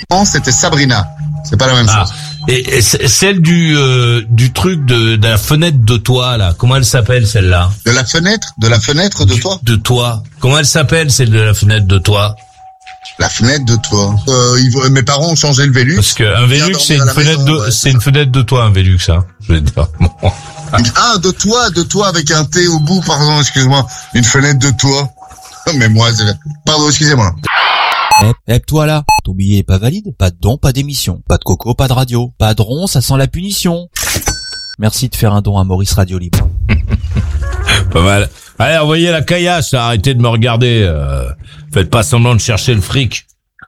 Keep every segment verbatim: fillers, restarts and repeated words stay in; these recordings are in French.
c'était Sabrina. C'est pas la même Ah. chose. Et, et c- celle du euh, du truc de, de la fenêtre de toit là, comment elle s'appelle celle-là? De la fenêtre, de la fenêtre de Du- toi. De toit. Comment elle s'appelle celle de la fenêtre de toit? La fenêtre de toi. Euh, ils, vont- mes parents ont changé le Velux. Parce que un On vient Velux c'est dormir à une la fenêtre maison, de ouais, c'est une fenêtre de toit un Velux hein. Je veux dire. Bon. Ah, de toi, de toi avec un T au bout, pardon, excuse-moi. Une fenêtre de toi. Mais moi, c'est... pardon, excusez-moi. Hep, hep, toi là, ton billet est pas valide? Pas de don, pas d'émission. Pas de coco, pas de radio. Pas de rond, ça sent la punition. Merci de faire un don à Maurice Radio Libre. Pas mal. Allez, envoyez la caillasse, là, arrêtez de me regarder. Euh, faites pas semblant de chercher le fric.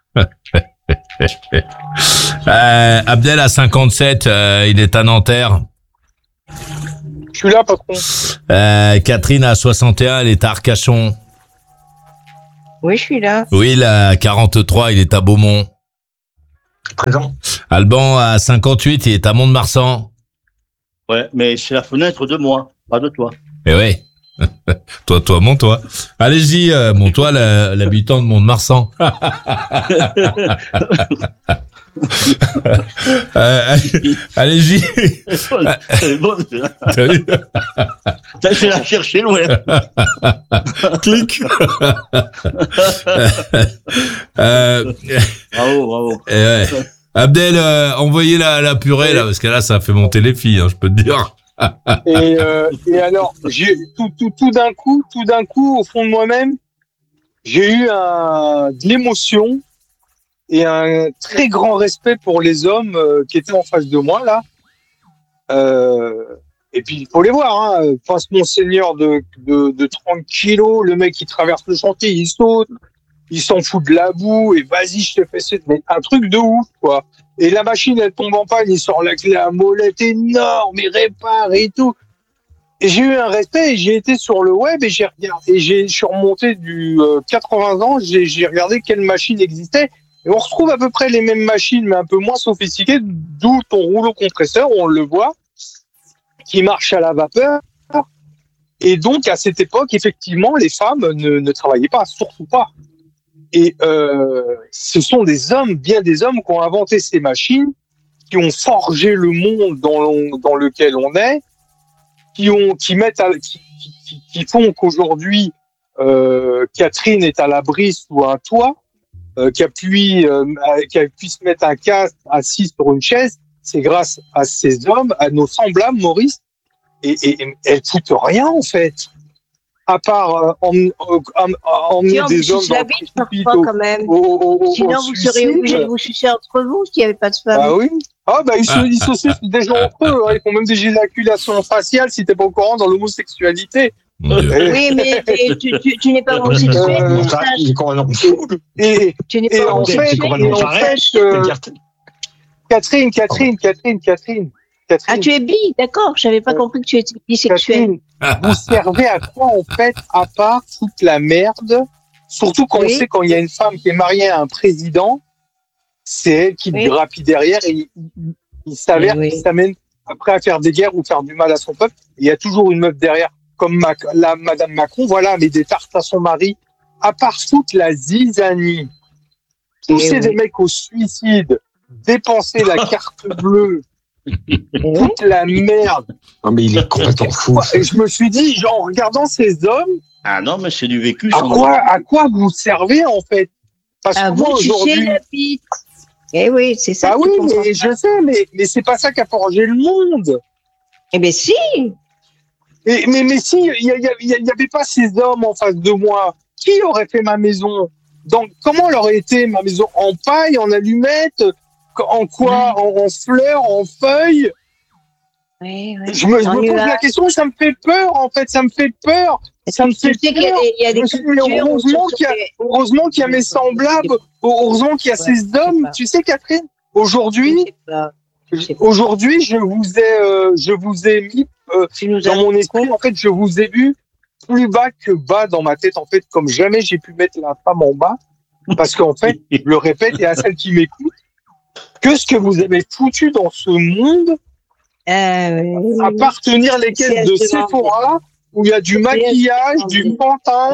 euh, Abdel à cinquante-sept, euh, il est à Nanterre. Je suis là, patron. Euh, Catherine à soixante et un, elle est à Arcachon. Oui, je suis là. Will à quarante-trois, il est à Beaumont. Présent. Alban à cinquante-huit, il est à Mont-de-Marsan. Ouais, mais c'est la fenêtre de moi, pas de toi. Eh ouais. Toi, toi, mon toi. Allez-y, euh, mon toi, la- l'habitant de Mont-de-Marsan. euh, allez-y. C'est bon, c'est là. T'as vu? T'as fait la chercher loin. Clic. euh, Bravo, bravo. eh ouais. Abdel, euh, envoyez la, la purée là, parce que là, ça fait monter les filles, hein, je peux te dire. Et, euh, et alors, j'ai tout, tout, tout d'un coup, tout d'un coup, au fond de moi-même, j'ai eu un, de l'émotion et un très grand respect pour les hommes euh, qui étaient en face de moi là. Euh, et puis il faut les voir, hein. Face Monseigneur de, de, de trente kilos, le mec qui traverse le chantier, il saute, il s'en fout de la boue et vas-y, je te fais ça, mais un truc de ouf quoi. Et la machine, elle tombe en panne, il sort la clé à molette énorme, il répare et tout. Et j'ai eu un respect et j'ai été sur le web et j'ai regardé, et j'ai, je suis remonté du euh, quatre-vingts ans, j'ai, j'ai regardé quelle machine existait. Et on retrouve à peu près les mêmes machines, mais un peu moins sophistiquées, d'où ton rouleau compresseur, on le voit, qui marche à la vapeur. Et donc, à cette époque, effectivement, les femmes ne, ne travaillaient pas, surtout pas. Et euh, ce sont des hommes, bien des hommes, qui ont inventé ces machines, qui ont forgé le monde dans, l'on, dans lequel on est, qui ont, qui mettent, à, qui, qui, qui font qu'aujourd'hui euh, Catherine est à l'abri sous un toit, euh, qui appuie, euh, qui puisse mettre un casque assis sur une chaise. C'est grâce à ces hommes, à nos semblables, Maurice, et, et, et elles foutent rien en fait. À part euh, emmener Sinon, des vous hommes sucez dans la le bite, précipice parfois, au, quand même. au, au, au, Sinon, au vous seriez suicide. obligés de vous sucer entre vous s'il n'y avait pas de femme. Ah oui. Ah bah ils se ils s'associent des gens entre eux, hein. Ils font même des éjaculations faciales si t'es pas au courant dans l'homosexualité. Mon Dieu. Et, Oui, mais et tu, tu, tu n'es pas homosexuel. Euh, tu saches. Il est complètement et, Tu n'es et pas en c'est- fait, c'est homosexuel. complètement et en pareil. fait, euh, Catherine, Catherine, Catherine, Catherine, Ah, Catherine, tu es bi, d'accord. J'avais pas compris que tu étais bisexuel. Catherine, vous servez à quoi en fait à part toute la merde? Surtout quand Oui. on sait quand il y a une femme qui est mariée à un président, c'est elle qui Oui. te grappille derrière et il, il- il s'avère Oui, oui. qu'il s'amène après à faire des guerres ou faire du mal à son peuple. Il y a toujours une meuf derrière, comme Mac- la Madame Macron, voilà, mais des tartes à son mari. À part toute la zizanie, pousser Eh des oui. mecs au suicide, dépenser la carte bleue, Oui. toute la merde. Non, mais il est complètement fou. Et je me suis dit, genre, en regardant ces hommes, Ah non, mais c'est du vécu. à ça. quoi, à quoi vous servez en fait? Parce À que moi vous sucer aujourd'hui, la bite. Eh oui, c'est ça. bah que oui, tu comprends mais pas. je sais, mais, mais c'est pas ça qui a forgé le monde. Eh bien, si. Et, mais, mais si, il y, a- il y a- il y avait pas ces hommes en face de moi, qui aurait fait ma maison? Donc, comment elle aurait été ma maison? En paille, en allumettes, en quoi? En, en fleurs, en feuilles? Oui, oui. Je me, je En me pose nuage. la question, ça me fait peur, en fait, ça me fait peur. Ça me Tu fait sais qu'il y a peur. des, il y a des Je me suis dit, cultures où heureusement sur- qu'il y a, heureusement qu'il y a mes semblables, heureusement qu'il y a Ouais, ces je sais hommes. pas. Tu sais, Catherine, Je aujourd'hui, sais pas. Je sais pas. aujourd'hui, je vous ai, euh, je vous ai mis euh, Tu nous dans as- mon esprit. En fait, je vous ai vu plus bas que bas dans ma tête. En fait, comme jamais j'ai pu mettre la femme en bas, parce qu'en fait, je le répète et à celles qui m'écoutent, que ce que vous avez foutu dans ce monde, Euh, à part tenir les caisses de C'est Sephora, où il y a du maquillage, du pantin.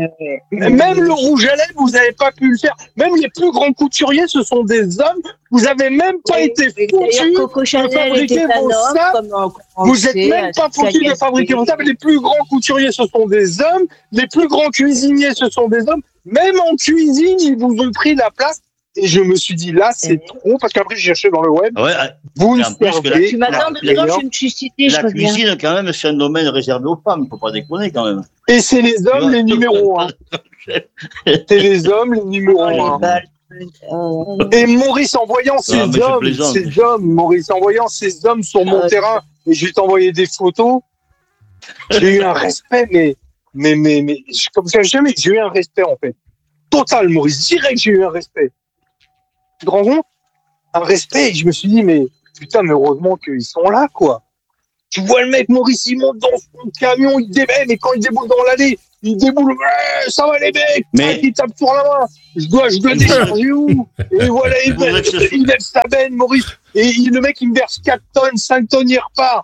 Même le rouge à lèvres, vous n'avez pas pu le faire. Même les plus grands couturiers, ce sont des hommes. Vous n'avez même pas Oui, été oui, foutus d'ailleurs, Coco de Chanel fabriquer était un vos homme, sapes. comme on- on Vous sait, n'êtes même à pas foutus de Sagan fabriquer vos Street. sapes. Les plus grands couturiers, ce sont des hommes. Les plus grands cuisiniers, ce sont des hommes. Même en cuisine, ils vous ont pris la place. Et je me suis dit, là, c'est Oui. trop. Parce qu'après, j'ai cherché dans le web. Ouais, Vous Et le en plus que la- servez. Tu m'attends, La- dedans, la- je me suis cité, je la reviens. cuisine, quand même, c'est un domaine réservé aux femmes. Faut pas déconner, quand même. Et c'est les hommes vois. les numéros un. C'est les hommes les numéros Oh, les un. balles. Euh, Et Maurice, en voyant ces mais je hommes, plaisante. ces hommes, Maurice, en voyant ces hommes sur mon Ah, terrain, et je vais t'envoyer des photos, j'ai eu un respect, mais, mais, mais, mais, je- comme ça, jamais, j'ai eu un respect, en fait. Total, Maurice, direct, j'ai eu un respect. Tu te rends compte? Un respect, et je me suis dit, mais, putain, mais heureusement qu'ils sont là, quoi. Tu vois le mec, Maurice, il monte dans son camion, il déboule, mais quand il déboule dans l'allée, il déboule, ouais, ça va les mecs, Mais- il tape sur la main. Je dois, je dois décharger où? Et voilà, il, Vous êtes ce- il lève sa benne, Maurice. Et il- le mec, il me verse quatre tonnes, cinq tonnes, il repart.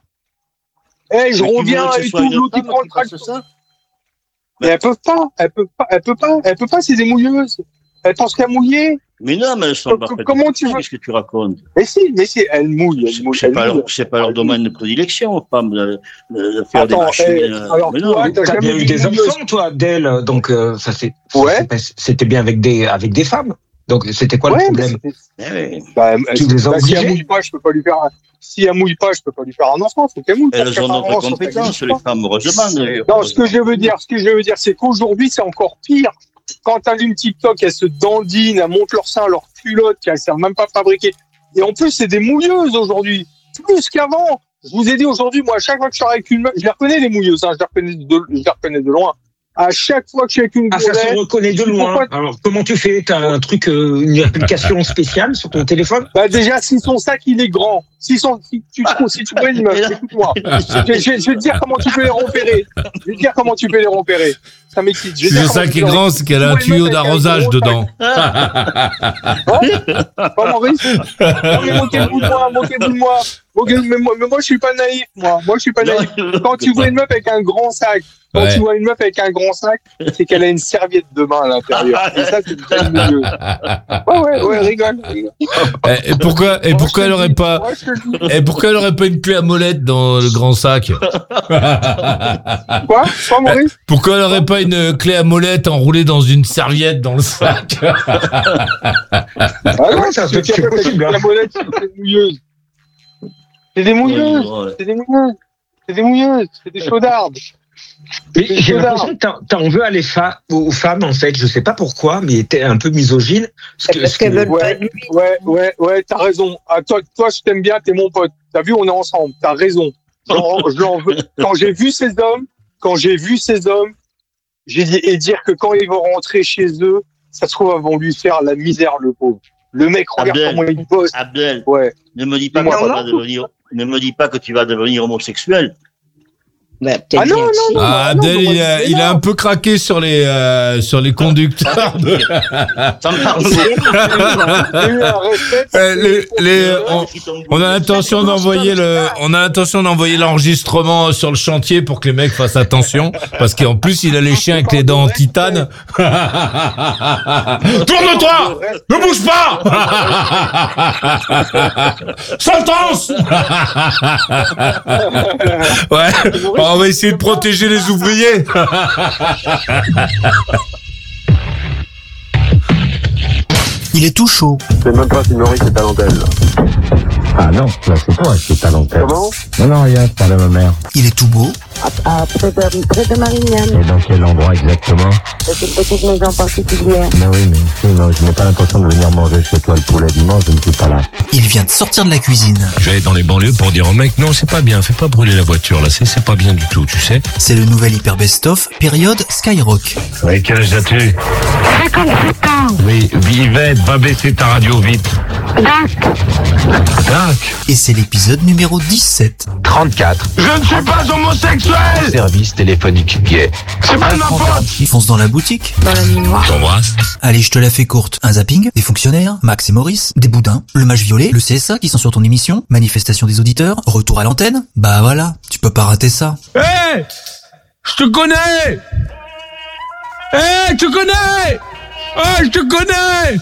Eh, je Mais tu reviens, voudrais que ce et soit tout, une l'autre, il femme prend qui le fasse tracteur. ça. Mais elles peuvent pas, elles peuvent pas, elles peuvent pas, elles peuvent pas, c'est des mouilleuses. Elles pensent qu'à mouiller. Mais non, mais elles sont Co- pas co- faites. comment tu veux- Qu'est-ce que tu racontes? Mais si, mais si, elles mouillent, elles C'est mouillent. c'est elles pas, mouillent. leur- c'est pas leur domaine de prédilection, aux femmes, de, de- de faire des Attends, machines. eh, euh, alors mais toi, non. t'as T'as jamais bien vu eu des une mouilleuse. enfants, toi, Abdel, donc euh, ça c'est. Ouais. c'est- C'était bien avec des avec des femmes. Donc c'était quoi Ouais, le mais problème? c'est- Eh oui. Bah, Tu elle- les as bah, si elle obligées mouille pas, je peux pas lui faire un... Si elle mouille pas, je peux pas lui faire un enfant, faut qu'elle mouille. parce Elles qu'elle ont fait un d'autres enfant, ça compétences, n'existe les pas. femmes, heureusement. d'ailleurs. Non, ce que je veux dire, ce que je veux dire, c'est qu'aujourd'hui, c'est encore pire. Quand t'allumes TikTok, elles se dandinent, elles montent leur sein, leur culotte, qu'elles savent même pas fabriquer. Et en plus, c'est des mouilleuses aujourd'hui. Plus qu'avant. Je vous ai dit aujourd'hui, moi, à chaque fois que je suis avec une meuf, je les reconnais, les mouilleuses, hein, je les reconnais de, je les reconnais de loin. À chaque fois que je suis avec une Ah, ça se gonzesse, reconnaît de loin. Pourquoi- Alors comment tu fais? T'as un truc, euh, une application spéciale sur ton téléphone? bah déjà, si son sac, il est grand, si, son, si tu trouves, si tu vois une meuf, écoute-moi, je, je- je vais te dire comment tu peux les repérer. Je vais te dire comment tu peux les repérer. Ça m'excite. Je vais Si te le dire comment sac tu est peux les grand, c'est qu'elle a un Ouais, tuyau mais t'as d'arrosage un gros dedans. Pas Maurice. Non, mais moquez-vous de moi, moquez-vous de moi. Moquez- mais, moi mais moi, je suis pas naïf, moi. Moi, je suis pas naïf. Quand tu vois une meuf avec un grand sac, quand Ouais. tu vois une meuf avec un grand sac, c'est qu'elle a une serviette de bain à l'intérieur. Et ça, c'est une belle mouilleuse. Ouais, ouais, ouais, rigole. rigole. Et, et pourquoi, et Moi, pourquoi je elle te aurait dis, pas, moi, je te le dis. et pourquoi elle aurait pas une clé à molette dans le grand sac? Quoi? Quoi, Maurice? Pourquoi elle aurait pas une clé à molette enroulée dans une serviette dans le sac? Ah non, Ouais, ça, c'est c'est c'est possible, hein. la molette, c'est des mouilleuses. C'est des mouilleuses. Ouais. C'est des mouilleuses. C'est des mouilleuses. C'est des chaudardes. Mais C'est j'ai bizarre. l'impression que t'en- t'en veux à les fa- aux femmes, en fait. Je sais pas pourquoi, mais t'es un peu misogyne. Parce que- Parce ce que- qu'elles veulent pas Ouais, de lui. ouais, ouais, ouais, t'as raison. Ah, toi, toi, je t'aime bien, t'es mon pote. T'as vu, on est ensemble. T'as raison. J'en- je l'en veux. Quand j'ai vu ces hommes, quand j'ai vu ces hommes, j'ai dit, et dire que quand ils vont rentrer chez eux, ça se trouve, ils vont lui faire la misère, le pauvre. Le mec, regarde Abdel. comment il bosse. Abdel, Ouais. ne me dis pas que Dis-moi, tu non, vas devenir, ne me dis pas que tu vas devenir homosexuel. Bah, peut-être Ah non, bien que non, si. non. Ah, Abdel, non, il moi, a, c'est il a non. un peu craqué sur les, euh, sur les conducteurs de, Ça me parle. J'ai eu un respect. Euh, les, les, on, on a l'intention d'envoyer le, on a l'intention d'envoyer l'enregistrement sur le chantier pour que les mecs fassent attention, parce qu'en plus il a les chiens avec les dents en titane. Tourne-toi! Ne bouge pas! Sentence! Ouais, on va essayer de protéger les ouvriers. Il est tout chaud. C'est même pas si Maurice est talentelle. Ah non, là c'est toi qui es talentueux. Comment? Non, non, rien, je parle à ma mère. Il est tout beau. Ah, près de, près de Marignane. Et dans quel endroit exactement? C'est une petite maison particulière. Mais oui, mais si, non, je n'ai pas l'intention de venir manger chez toi le poulet dimanche, je ne suis pas là. Il vient de sortir de la cuisine. Je vais aller dans les banlieues pour dire au mec, non, c'est pas bien, fais pas brûler la voiture, là, c'est, c'est pas bien du tout, tu sais. C'est le nouvel Hyper Best-of, période Skyrock. Oui, quel âge as-tu? cinquante-sept ans. Oui, Yvette, va baisser ta radio vite. Dac. Tac. Et c'est l'épisode numéro dix-sept. trente-quatre. Je ne suis pas homosexuel! Service téléphonique gay. C'est pas de ma faute! Il fonce dans la boutique. Dans la nuit noire. T'embrasse. Allez, je te la fais courte. Un zapping, des fonctionnaires, Max et Maurice, des boudins, le match violet, le C S A qui sont sur ton émission, manifestation des auditeurs, retour à l'antenne. Bah voilà, tu peux pas rater ça. Hé! Je te connais. Eh, hey, je te connais. Ah, je te connais.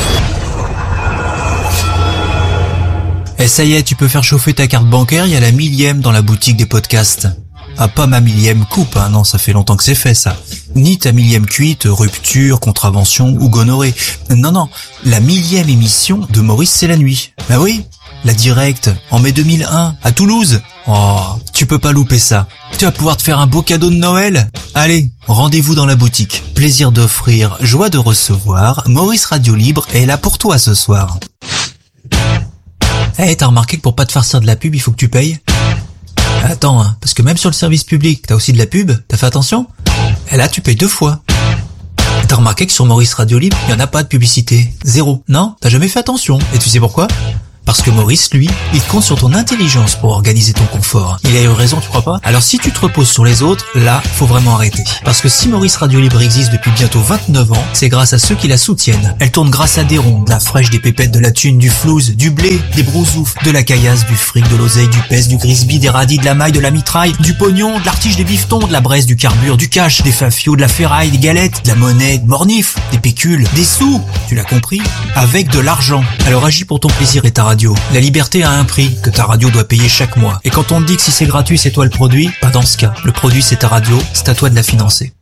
Et ça y est, tu peux faire chauffer ta carte bancaire, il y a la millième dans la boutique des podcasts. Ah, pas ma millième coupe, hein, non, ça fait longtemps que c'est fait, ça. Ni ta millième cuite, rupture, contravention ou gonorrhée. Non, non, la millième émission de Maurice c'est la nuit. Bah oui, la directe, en mai deux mille un, à Toulouse. Oh, tu peux pas louper ça. Tu vas pouvoir te faire un beau cadeau de Noël. Allez, rendez-vous dans la boutique. Plaisir d'offrir, joie de recevoir. Maurice Radio Libre est là pour toi ce soir. Eh, hey, t'as remarqué que pour pas te farcir de la pub, il faut que tu payes? Attends, hein, parce que même sur le service public, t'as aussi de la pub, t'as fait attention? Et là, tu payes deux fois. T'as remarqué que sur Maurice Radio Libre, il y en a pas de publicité. Zéro. Non? T'as jamais fait attention. Et tu sais pourquoi? Parce que Maurice, lui, il compte sur ton intelligence pour organiser ton confort. Il a eu raison, tu crois pas? Alors si tu te reposes sur les autres, là, faut vraiment arrêter. Parce que si Maurice Radio Libre existe depuis bientôt vingt-neuf ans, c'est grâce à ceux qui la soutiennent. Elle tourne grâce à des ronds, de la fraîche, des pépettes, de la thune, du flouze, du blé, des brousoufs, de la caillasse, du fric, de l'oseille, du pèse, du grisby, des radis, de la maille, de la mitraille, du pognon, de l'artige, des bifetons, de la braise, du carbure, du cash, des fafios, de la ferraille, des galettes, de la monnaie, de mornif, des pécules, des sous, tu l'as compris? Avec de l'argent. Alors agis pour ton plaisir et ta radio. La liberté a un prix que ta radio doit payer chaque mois. Et quand on te dit que si c'est gratuit, c'est toi le produit, pas dans ce cas. Le produit, c'est ta radio, c'est à toi de la financer.